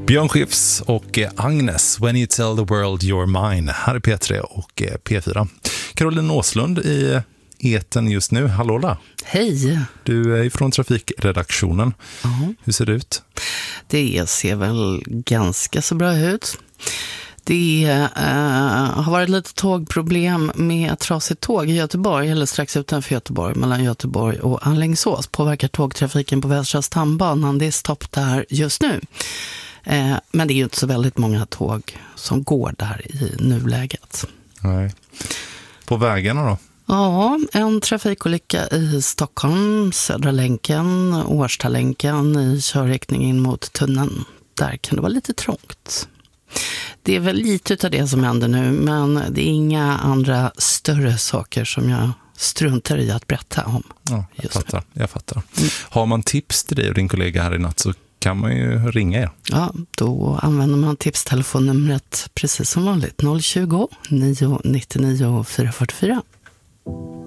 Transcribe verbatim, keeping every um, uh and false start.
Björn Skifs och Agnes, When You Tell the World You're Mine. Här är P tre och P fyra. Caroline Åslund i eten just nu. Hallå där. Hej. Du är från trafikredaktionen. Uh-huh. Hur ser det ut? Det ser väl ganska så bra ut. Det uh, har varit lite tågproblem med trasigt tåg i Göteborg, eller strax utanför Göteborg, mellan Göteborg och Alingsås. Påverkar tågtrafiken på Västra stambanan. Det är stopp där just nu. Uh, men det är ju inte så väldigt många tåg som går där i nuläget. Nej. På vägarna då? Ja, en trafikolycka i Stockholm, Södra länken, Årstalänken i körriktning in mot tunneln. Där kan det vara lite trångt. Det är väl lite av det som händer nu, men det är inga andra större saker som jag struntar i att berätta om. Ja, jag fattar. Jag fattar. Mm. Har man tips till dig och din kollega här i natt så kan man ju ringa er. Ja, då använder man tipstelefonnumret precis som vanligt. noll tjugo, nio nio nio, fyra fyra fyra.